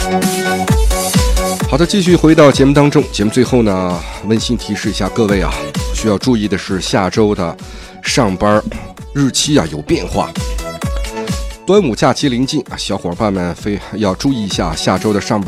好的，继续回到节目当中。节目最后呢，温馨提示一下各位啊，需要注意的是下周的上班日期啊有变化。端午假期临近啊，小伙伴们要注意一下下周的上班